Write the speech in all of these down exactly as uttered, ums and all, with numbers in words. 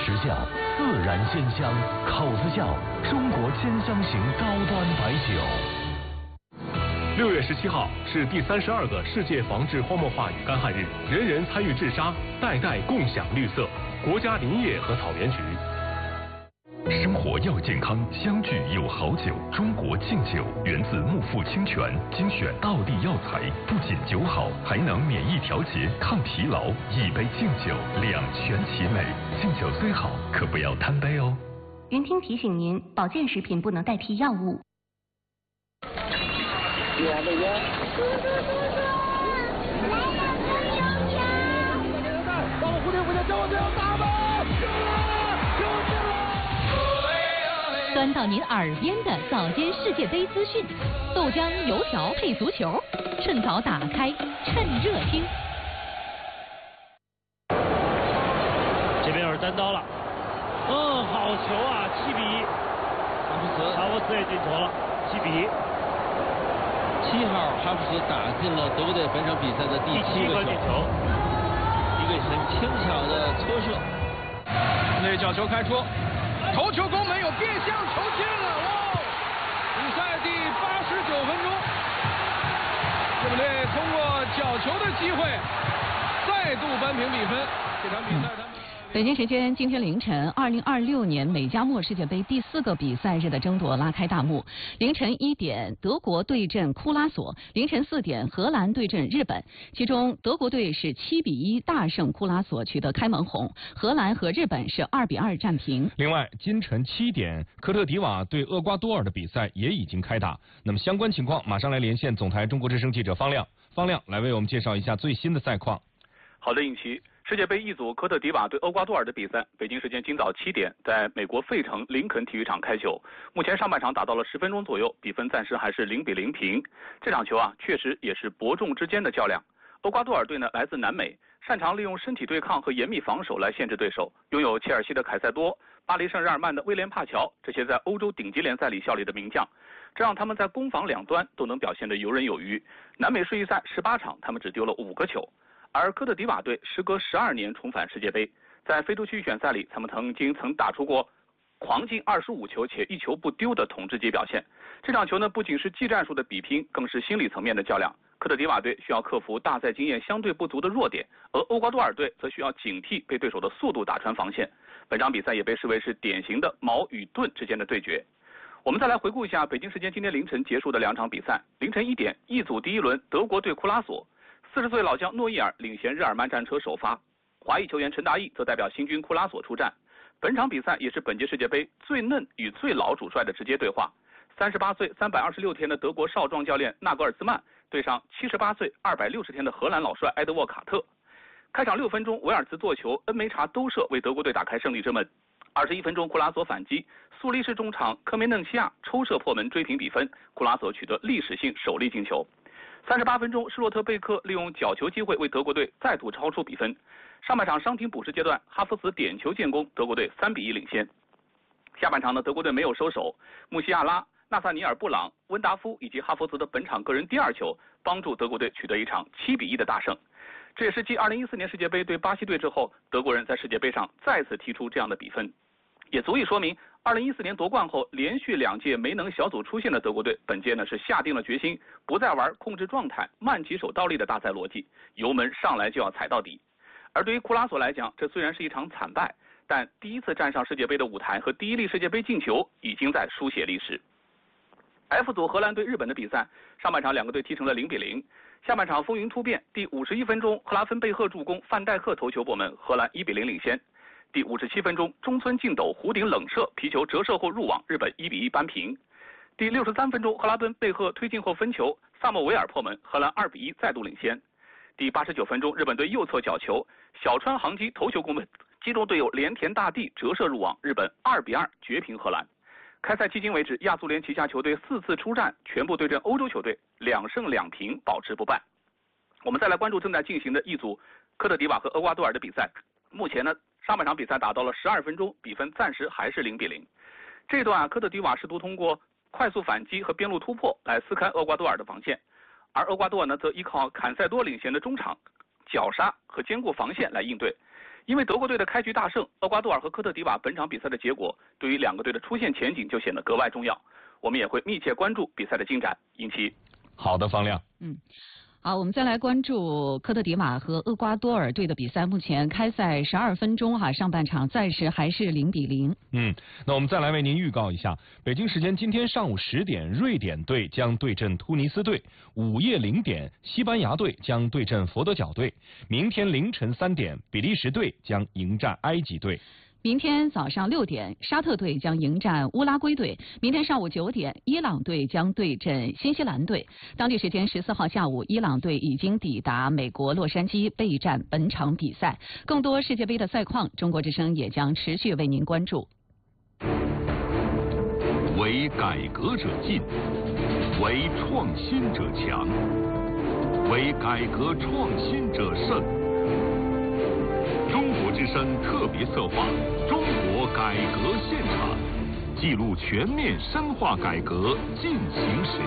时效，自然鲜香，口子窖中国鲜香型高端白酒。 六月十七号是第三十二个世界防治荒漠化与干旱日，人人参与治沙，代代共享绿色。国家林业和草原局。 生活要健康，相聚有好酒。中国敬酒源自木富清泉，精选道地药材，不仅酒好，还能免疫调节、抗疲劳。一杯敬酒，两全其美。敬酒虽好，可不要贪杯哦。 云听提醒您，保健食品不能代替药物。 你来这边。叔叔叔叔，来了朋友圈。帮我蝴蝶蝴蝶，叫我不要打吧！ 端到您耳边的早间世界杯资讯，豆浆油条配足球，趁早打开，趁热听。 这边有人单刀了，嗯，好球啊，七比一。 哈弗茨， 哈弗茨也进球了，七比一。 七号哈弗茨打进了德国队本场比赛的第七个进球， 一个很轻巧的搓射， 内角球开出。头球攻门有变向球进了，哇！比赛第八十九分钟，日本队通过角球的机会再度扳平比分。这场比赛他们。 北京时间今天凌晨，二零二六年美加墨世界杯第四个比赛日的争夺拉开大幕。凌晨一点，德国对阵库拉索；凌晨四点，荷兰对阵日本。其中，德国队是七比一大胜库拉索，取得开门红；荷兰和日本是二比二战平。 另外，今晨七点，科特迪瓦对厄瓜多尔的比赛也已经开打。那么相关情况，马上来连线总台中国之声记者方亮。方亮来为我们介绍一下最新的赛况。 好的，尹奇。世界杯一组科特迪瓦对厄瓜多尔的比赛，北京时间今早七点，在美国费城林肯体育场开球。目前上半场打到了十分钟左右，比分暂时还是零比零平。这场球啊，确实也是伯仲之间的较量。厄瓜多尔队呢来自南美，擅长利用身体对抗和严密防守来限制对手，拥有切尔西的凯塞多、巴黎圣日耳曼的威廉帕乔这些在欧洲顶级联赛里效力的名将，这让他们在攻防两端都能表现得游刃有余。南美世预赛十八场，他们只丢了五个球。而科特迪瓦队时隔十二年重返世界杯，在非洲区预选赛里，他们曾经曾打出过狂进二十五球且一球不丢的统治级表现。这场球呢，不仅是技战术的比拼，更是心理层面的较量。科特迪瓦队需要克服大赛经验相对不足的弱点，而厄瓜多尔队则需要警惕被对手的速度打穿防线。本场比赛也被视为是典型的矛与盾之间的对决。我们再来回顾一下北京时间今天凌晨结束的两场比赛。凌晨一点，一组第一轮，德国对库拉索。四十岁老将诺伊尔领衔日耳曼战车首发，华裔球员陈大义则代表新军库拉索出战。本场比赛也是本届世界杯最嫩与最老主帅的直接对话。三十八岁三百二十六天的德国少壮教练纳格尔兹曼对上七十八岁二百六十天的荷兰老帅埃德沃卡特。开场六分钟，维尔茨做球，恩梅查兜射为德国队打开胜利之门。二十一分钟，库拉索反击，苏黎世中场科梅嫩西亚抽射破门追平比分，库拉索取得历史性首粒进球。三十八分钟，施洛特贝克利用角球机会为德国队再度超出比分。上半场伤停补时阶段，哈弗茨点球建功，德国队三比一领先。下半场呢，德国队没有收手，穆西亚拉、纳萨尼尔·布朗、温达夫以及哈弗茨的本场个人第二球，帮助德国队取得一场七比一的大胜。这也是继二零一四年世界杯对巴西队之后，德国人在世界杯上再次踢出这样的比分，也足以说明二零一四年夺冠后连续两届没能小组出线的德国队，本届呢是下定了决心，不再玩控制状态、慢起手倒立的大赛逻辑，油门上来就要踩到底。而对于库拉索来讲，这虽然是一场惨败，但第一次站上世界杯的舞台和第一粒世界杯进球已经在书写历史。F 组荷兰对日本的比赛，上半场两个队踢成了零比零，下半场风云突变，第五十一分钟，赫拉芬贝赫助攻，范戴克头球破门，荷兰一比零领先。第五十七分钟，中村敬斗弧顶冷射，皮球折射后入网，日本一比一扳平。第六十三分钟，赫拉敦贝赫推进后分球，萨莫维尔破门，荷兰二比一再度领先。第八十九分钟，日本队右侧角球，小川航基头球攻门，击中队友连田大地折射入网，日本二比二绝平荷兰。开赛迄今为止，亚足联旗下球队四次出战，全部对阵欧洲球队，两胜两平，保持不败。我们再来关注正在进行的一组科特迪瓦和厄瓜多尔的比赛。目前呢，上半场比赛打到了十二分钟，比分暂时还是零比零。这一段啊，科特迪瓦试图通过快速反击和边路突破来撕开厄瓜多尔的防线，而厄瓜多尔呢则依靠坎塞多领衔的中场绞杀和坚固防线来应对。 因为德国队的开局大胜，厄瓜多尔和科特迪瓦本场比赛的结果对于两个队的出线前景就显得格外重要。我们也会密切关注比赛的进展。尹奇， 好的，方亮。 嗯。好，我们再来关注科特迪瓦和厄瓜多尔队的比赛。目前开赛十二分钟哈，上半场暂时还是零比零。 嗯，那我们再来为您预告一下，北京时间今天上午十点，瑞典队将对阵突尼斯队；午夜零点，西班牙队将对阵佛得角队；明天凌晨三点，比利时队将迎战埃及队。 明天早上六点，沙特队将迎战乌拉圭队；明天上午九点，伊朗队将对阵新西兰队。当地时间十四号下午，伊朗队已经抵达美国洛杉矶备战本场比赛。更多世界杯的赛况，中国之声也将持续为您关注。 为改革者进，为创新者强，为改革创新者胜。中国之声特别策划《中国改革现场》，记录全面深化改革进行时。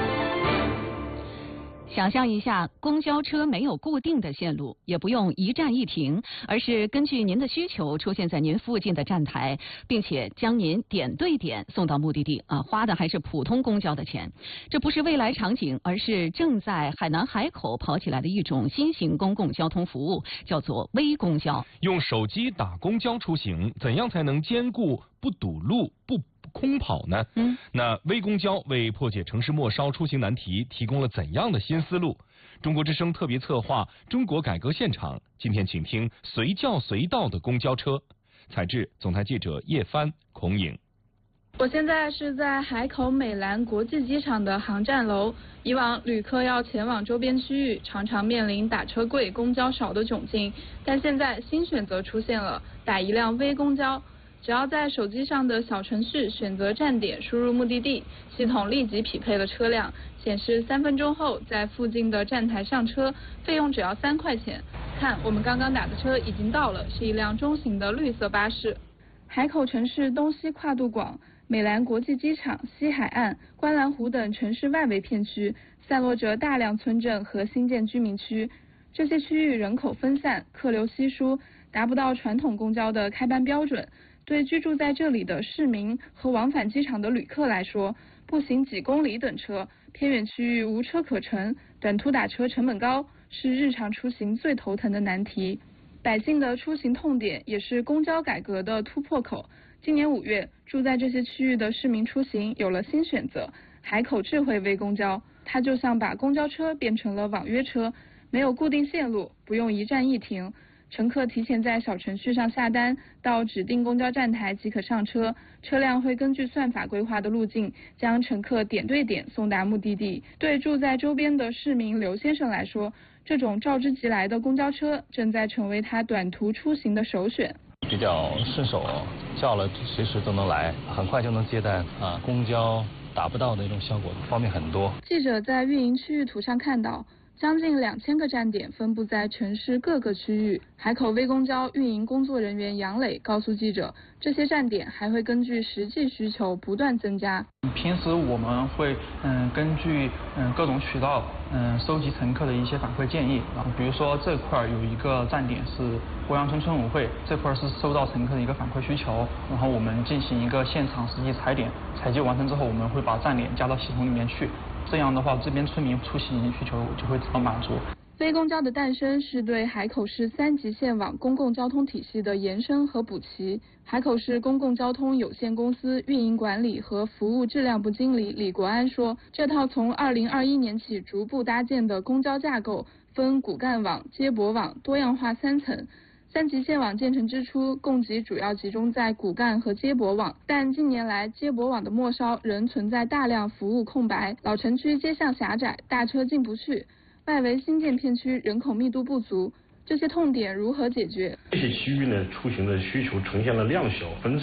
想象一下，公交车没有固定的线路，也不用一站一停，而是根据您的需求出现在您附近的站台，并且将您点对点送到目的地啊，花的还是普通公交的钱。这不是未来场景，而是正在海南海口跑起来的一种新型公共交通服务，叫做微公交。 用手机打公交出行，怎样才能兼顾不堵路、不空跑呢？ 嗯， 那微公交为破解城市末梢出行难题提供了怎样的新思路？中国之声特别策划《中国改革现场》，今天请听随叫随到的公交车。采制总台记者叶帆、孔颖。 我现在是在海口美兰国际机场的航站楼。以往旅客要前往周边区域，常常面临打车贵、公交少的窘境，但现在新选择出现了，打一辆微公交。只要在手机上的小程序选择站点，输入目的地，系统立即匹配了车辆，显示三分钟后在附近的站台上车，费用只要三块钱。看，我们刚刚打的车已经到了，是一辆中型的绿色巴士。海口城市东西跨度广，美兰国际机场、西海岸、观澜湖等城市外围片区散落着大量村镇和新建居民区，这些区域人口分散，客流稀疏，达不到传统公交的开班标准。对居住在这里的市民和往返机场的旅客来说，步行几公里等车，偏远区域无车可乘，短途打车成本高，是日常出行最头疼的难题。百姓的出行痛点也是公交改革的突破口。今年五月，住在这些区域的市民出行有了新选择——海口智慧微公交。它就像把公交车变成了网约车，没有固定线路，不用一站一停。乘客提前在小程序上下单，到指定公交站台即可上车，车辆会根据算法规划的路径，将乘客点对点送达目的地。对住在周边的市民刘先生来说，这种召之即来的公交车正在成为他短途出行的首选。 比较顺手，叫了随时都能来，很快就能接单啊，公交达不到的那种效果，方便很多。 记者在运营区域图上看到，将近两千个站点分布在城市各个区域。海口微公交运营工作人员杨磊告诉记者，这些站点还会根据实际需求不断增加。 平时我们会嗯根据嗯各种渠道嗯收集乘客的一些反馈建议，然后比如说这块有一个站点是鄱阳村村委会，这块是收到乘客的一个反馈需求，然后我们进行一个现场实际踩点，采集完成之后，我们会把站点加到系统里面去。这样的话，这边村民出行需求就会得到满足。 微公交的诞生是对海口市三级线网公共交通体系的延伸和补齐。海口市公共交通有限公司运营管理和服务质量部经理李国安说，这套从二零二一年起逐步搭建的公交架构，分骨干网、接驳网多样化三层。三级线网建成之初，供给主要集中在骨干和接驳网，但近年来接驳网的末梢仍存在大量服务空白，老城区街巷狭窄，大车进不去，外围新建片区人口密度不足，这些痛点如何解决？ 这些区域呢，出行的需求呈现了量小分散，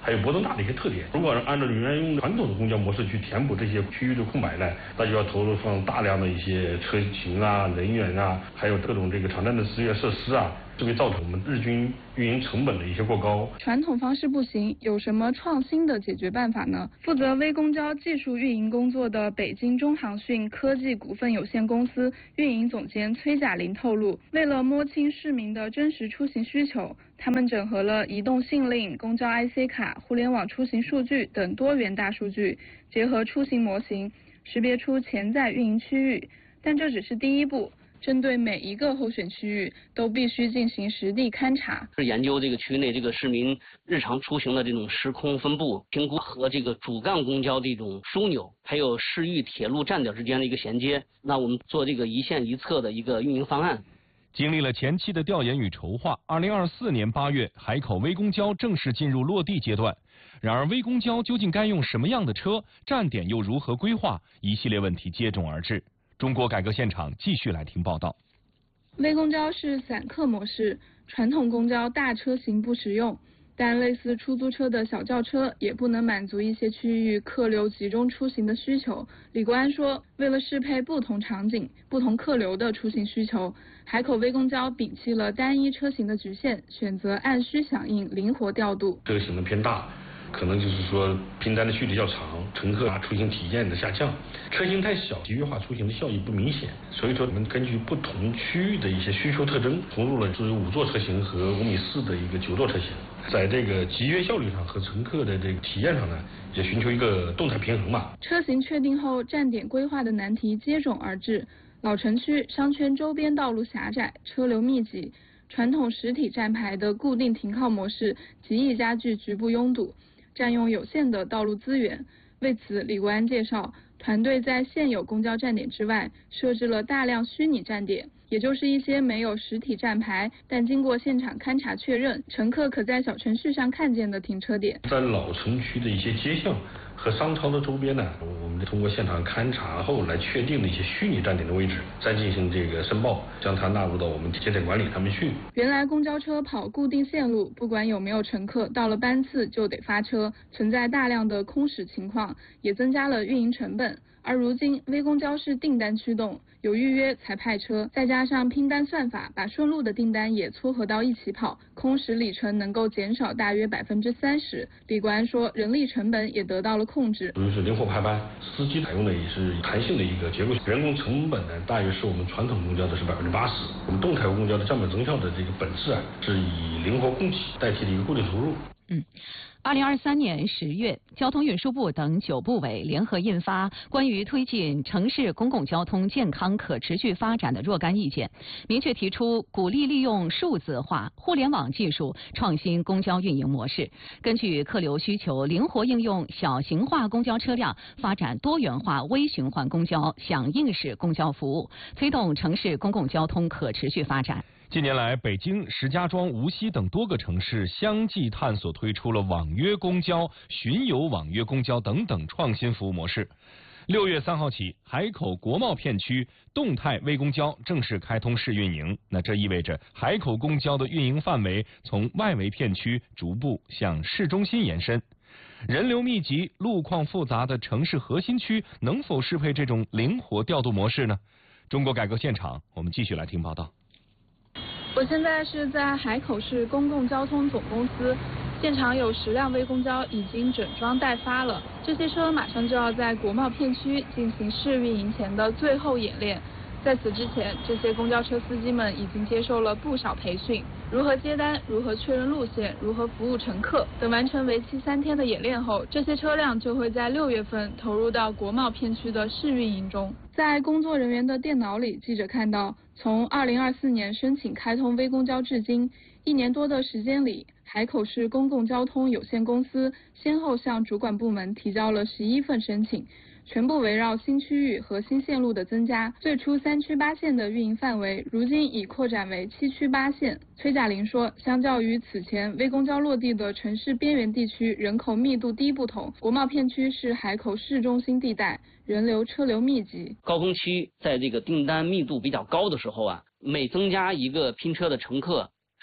还有波动大的一些特点。如果按照原用传统的公交模式去填补这些区域的空白呢，那就要投入上大量的一些车型啊、人员啊，还有各种这个场站的资源设施啊，这会造成我们日均运营成本的一些过高。 传统方式不行，有什么创新的解决办法呢？负责微公交技术运营工作的北京中航讯科技股份有限公司运营总监崔甲林透露，为了摸清市民的真实出行需求，他们整合了移动信令、公交 I C 卡、互联网出行数据等多元大数据，结合出行模型，识别出潜在运营区域。但这只是第一步。针对每一个候选区域，都必须进行实地勘察， 是研究这个区内这个市民日常出行的这种时空分布，评估和这个主干公交的一种枢纽，还有市域铁路站点之间的一个衔接。那我们做这个一线一策的一个运营方案。 经历了前期的调研与筹划，二零二四年八月，海口微公交正式进入落地阶段。然而，微公交究竟该用什么样的车，站点又如何规划，一系列问题接踵而至。中国改革现场继续来听报道。 微公交是散客模式，传统公交大车型不实用，但类似出租车的小轿车也不能满足一些区域客流集中出行的需求。李国安说，为了适配不同场景、不同客流的出行需求，海口微公交摒弃了单一车型的局限，选择按需响应，灵活调度。 车型的偏大，可能就是说拼单的距离较长，乘客啊出行体验的下降。车型太小，集约化出行的效益不明显。所以说，我们根据不同区域的一些需求特征，投入了只有五座车型和五米四的一个九座车型。在这个集约效率上和乘客的这个体验上呢，也寻求一个动态平衡嘛。 车型确定后，站点规划的难题接踵而至。老城区商圈周边道路狭窄，车流密集，传统实体站牌的固定停靠模式极易加剧局部拥堵，占用有限的道路资源。为此，李国安介绍，团队在现有公交站点之外设置了大量虚拟站点，也就是一些没有实体站牌，但经过现场勘查确认，乘客可在小程序上看见的停车点。 在老城区的一些街巷和商超的周边呢，我们通过现场勘查后来确定的一些虚拟站点的位置，再进行这个申报，将它纳入到我们节点管理上面去。 原来公交车跑固定线路，不管有没有乘客，到了班次就得发车，存在大量的空驶情况，也增加了运营成本。而如今微公交是订单驱动，有预约才派车，再加上拼单算法，把顺路的订单也撮合到一起跑，空驶里程能够减少大约百分之三十。李国安说，人力成本也得到了控制。 比如是灵活排班，司机采用的也是弹性的一个结构，人工成本呢大约是我们传统公交的是百分之八十。我们动态公交的降本增效的这个本质啊，是以灵活供给代替了一个固定投入。 嗯。二零二三年十月，交通运输部等九部委联合印发《关于推进城市公共交通健康可持续发展的若干意见》，明确提出鼓励利用数字化、互联网技术创新公交运营模式，根据客流需求灵活应用小型化公交车辆，发展多元化微循环公交、响应式公交服务，推动城市公共交通可持续发展。 近年来，北京、石家庄、无锡等多个城市相继探索推出了网约公交、巡游网约公交等等创新服务模式。六月三号起，海口国贸片区动态微公交正式开通试运营。那这意味着海口公交的运营范围从外围片区逐步向市中心延伸。人流密集、路况复杂的城市核心区能否适配这种灵活调度模式呢？中国改革现场，我们继续来听报道。 我现在是在海口市公共交通总公司，现场有十辆微公交已经整装待发了，这些车马上就要在国贸片区进行试运营前的最后演练。在此之前，这些公交车司机们已经接受了不少培训，如何接单，如何确认路线，如何服务乘客。等完成为期三天的演练后，这些车辆就会在六月份投入到国贸片区的试运营中。在工作人员的电脑里，记者看到，从二零二四年申请开通微公交至今，一年多的时间里，海口市公共交通有限公司先后向主管部门提交了十一份申请，全部围绕新区域和新线路的增加。最初三区八线的运营范围，如今已扩展为七区八线。崔甲林说，相较于此前微公交落地的城市边缘地区人口密度低不同，国贸片区是海口市中心地带，人流车流密集。 高峰期在这个订单密度比较高的时候啊，每增加一个拼车的乘客，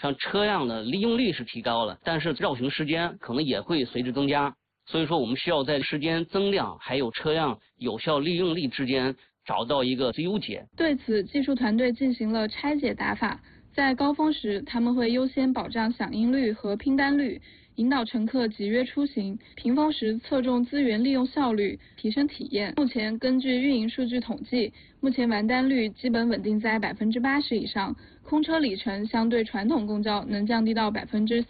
像车辆的利用率是提高了，但是绕行时间可能也会随之增加。所以说，我们需要在时间增量还有车辆有效利用率之间找到一个最优解。 对此，技术团队进行了拆解打法，在高峰时，他们会优先保障响应率和拼单率，引导乘客集约出行；平峰时侧重资源利用效率，提升体验。目前根据运营数据统计，目前完单率基本稳定在百分之八十以上，空车里程相对传统公交能降低到百分之